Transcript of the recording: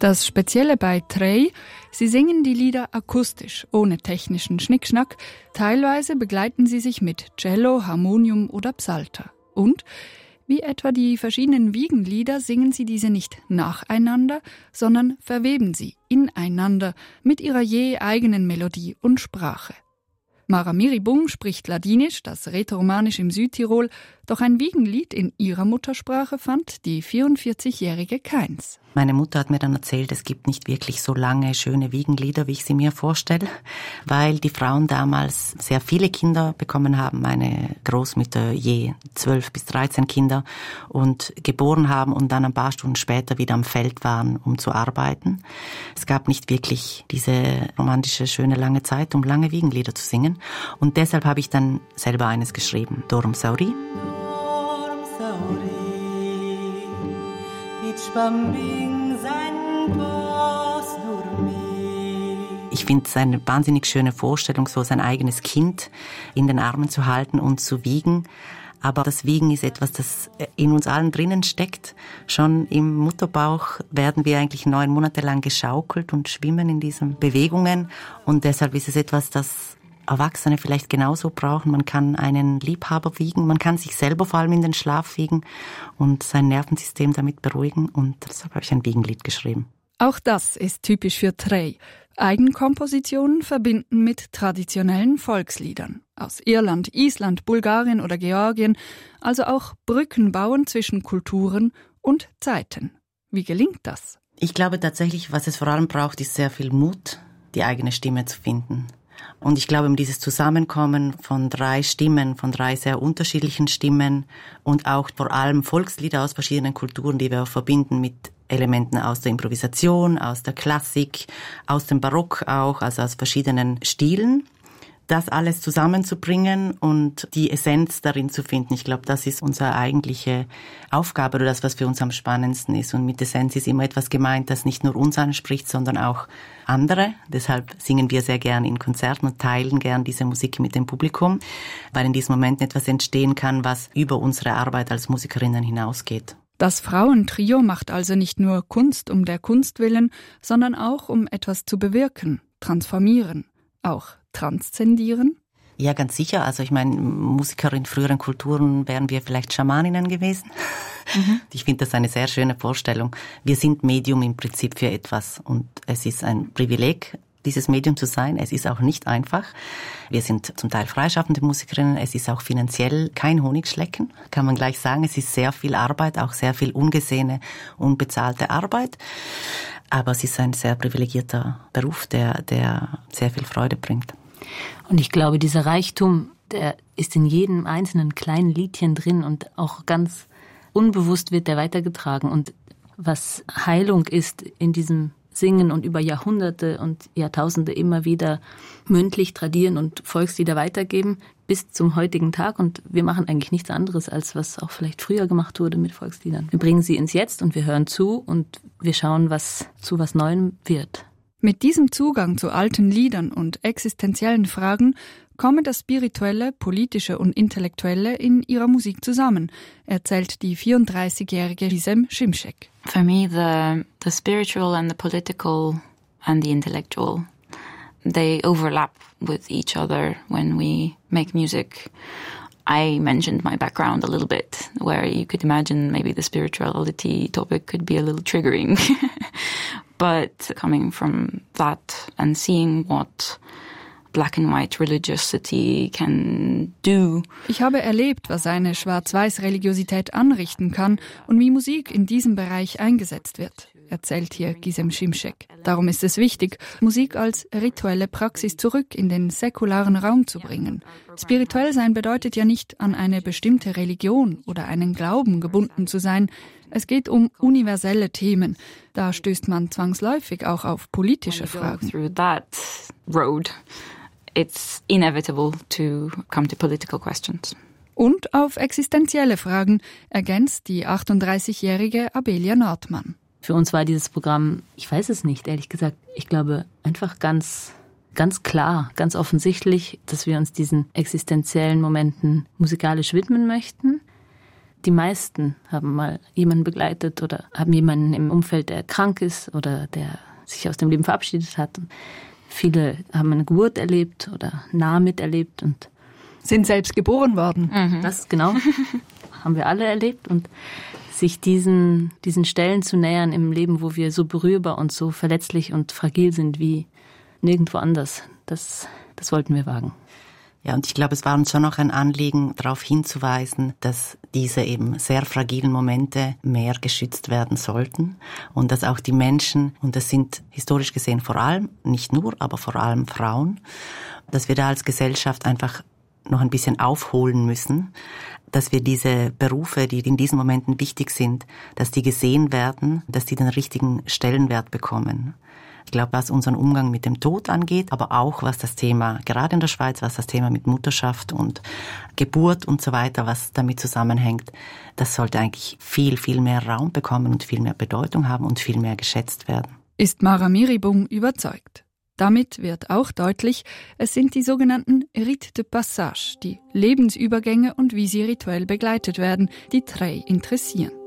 Das Spezielle bei Trey, sie singen die Lieder akustisch, ohne technischen Schnickschnack. Teilweise begleiten sie sich mit Cello, Harmonium oder Psalter. Und wie etwa die verschiedenen Wiegenlieder singen sie diese nicht nacheinander, sondern verweben sie ineinander mit ihrer je eigenen Melodie und Sprache. Mara Miribung spricht Ladinisch, das Rätoromanisch im Südtirol, doch ein Wiegenlied in ihrer Muttersprache fand die 44-jährige keins. Meine Mutter hat mir dann erzählt, es gibt nicht wirklich so lange, schöne Wiegenlieder, wie ich sie mir vorstelle, weil die Frauen damals sehr viele Kinder bekommen haben, meine Großmütter je 12 bis 13 Kinder und geboren haben und dann ein paar Stunden später wieder am Feld waren, um zu arbeiten. Es gab nicht wirklich diese romantische, schöne, lange Zeit, um lange Wiegenlieder zu singen und deshalb habe ich dann selber eines geschrieben, Dorm Sauri. Ich finde es eine wahnsinnig schöne Vorstellung, so sein eigenes Kind in den Armen zu halten und zu wiegen. Aber das Wiegen ist etwas, das in uns allen drinnen steckt. Schon im Mutterbauch werden wir eigentlich 9 Monate lang geschaukelt und schwimmen in diesen Bewegungen. Und deshalb ist es etwas, das Erwachsene vielleicht genauso brauchen. Man kann einen Liebhaber wiegen, man kann sich selber vor allem in den Schlaf wiegen und sein Nervensystem damit beruhigen. Und deshalb habe ich ein Wiegenlied geschrieben. Auch das ist typisch für Trey. Eigenkompositionen verbinden mit traditionellen Volksliedern. Aus Irland, Island, Bulgarien oder Georgien. Also auch Brücken bauen zwischen Kulturen und Zeiten. Wie gelingt das? Ich glaube tatsächlich, was es vor allem braucht, ist sehr viel Mut, die eigene Stimme zu finden. Und ich glaube, dieses Zusammenkommen von 3 Stimmen, von 3 sehr unterschiedlichen Stimmen und auch vor allem Volkslieder aus verschiedenen Kulturen, die wir verbinden mit Elementen aus der Improvisation, aus der Klassik, aus dem Barock auch, also aus verschiedenen Stilen. Das alles zusammenzubringen und die Essenz darin zu finden. Ich glaube, das ist unsere eigentliche Aufgabe oder das, was für uns am spannendsten ist. Und mit Essenz ist immer etwas gemeint, das nicht nur uns anspricht, sondern auch andere. Deshalb singen wir sehr gern in Konzerten und teilen gern diese Musik mit dem Publikum, weil in diesen Momenten etwas entstehen kann, was über unsere Arbeit als Musikerinnen hinausgeht. Das Frauentrio macht also nicht nur Kunst um der Kunst willen, sondern auch um etwas zu bewirken, transformieren, auch transzendieren? Ja, ganz sicher. Also ich meine, Musiker in früheren Kulturen wären wir vielleicht Schamaninnen gewesen. Ich finde das eine sehr schöne Vorstellung. Wir sind Medium im Prinzip für etwas und es ist ein Privileg, dieses Medium zu sein. Es ist auch nicht einfach. Wir sind zum Teil freischaffende Musikerinnen. Es ist auch finanziell kein Honigschlecken, kann man gleich sagen. Es ist sehr viel Arbeit, auch sehr viel ungesehene, unbezahlte Arbeit. Aber es ist ein sehr privilegierter Beruf, der sehr viel Freude bringt. Und ich glaube, dieser Reichtum, der ist in jedem einzelnen kleinen Liedchen drin und auch ganz unbewusst wird der weitergetragen. Und was Heilung ist in diesem Singen und über Jahrhunderte und Jahrtausende immer wieder mündlich tradieren und Volkslieder weitergeben bis zum heutigen Tag. Und wir machen eigentlich nichts anderes, als was auch vielleicht früher gemacht wurde mit Volksliedern. Wir bringen sie ins Jetzt und wir hören zu und wir schauen, was zu was Neuem wird. Mit diesem Zugang zu alten Liedern und existenziellen Fragen komme das Spirituelle, Politische und Intellektuelle in ihrer Musik zusammen, erzählt die 34-jährige Gizem Şimşek. For me, the spiritual and the political and the intellectual, they overlap with each other when we make music. I mentioned my background a little bit, where you could imagine maybe the spirituality topic could be a little triggering. But coming from that and seeing what black and white religiosity can do. Ich habe erlebt, was eine Schwarz-Weiß-Religiosität anrichten kann und wie Musik in diesem Bereich eingesetzt wird, erzählt hier Gizem Şimşek. Darum ist es wichtig, Musik als rituelle Praxis zurück in den säkularen Raum zu bringen. Spirituell sein bedeutet ja nicht, an eine bestimmte Religion oder einen Glauben gebunden zu sein. Es geht um universelle Themen. Da stößt man zwangsläufig auch auf politische Fragen. Through that road, it's inevitable to come to political questions. Und auf existenzielle Fragen, ergänzt die 38-jährige Abelia Nordmann. Für uns war dieses Programm, ich weiß es nicht, ehrlich gesagt, ich glaube einfach ganz klar, ganz offensichtlich, dass wir uns diesen existenziellen Momenten musikalisch widmen möchten. Die meisten haben mal jemanden begleitet oder haben jemanden im Umfeld, der krank ist oder der sich aus dem Leben verabschiedet hat. Und viele haben eine Geburt erlebt oder nah miterlebt und sind selbst geboren worden. Das genau haben wir alle erlebt. Und sich diesen Stellen zu nähern im Leben, wo wir so berührbar und so verletzlich und fragil sind wie nirgendwo anders, das wollten wir wagen. Ja, und ich glaube, es war uns schon noch ein Anliegen, darauf hinzuweisen, dass diese eben sehr fragilen Momente mehr geschützt werden sollten und dass auch die Menschen, und das sind historisch gesehen vor allem, nicht nur, aber vor allem Frauen, dass wir da als Gesellschaft einfach noch ein bisschen aufholen müssen, dass wir diese Berufe, die in diesen Momenten wichtig sind, dass die gesehen werden, dass die den richtigen Stellenwert bekommen. Ich glaube, was unseren Umgang mit dem Tod angeht, aber auch was das Thema, gerade in der Schweiz, was das Thema mit Mutterschaft und Geburt und so weiter, was damit zusammenhängt, das sollte eigentlich viel, viel mehr Raum bekommen und viel mehr Bedeutung haben und viel mehr geschätzt werden. Ist Mara Miribung überzeugt. Damit wird auch deutlich, es sind die sogenannten Rites de Passage, die Lebensübergänge und wie sie rituell begleitet werden, die Trey interessieren.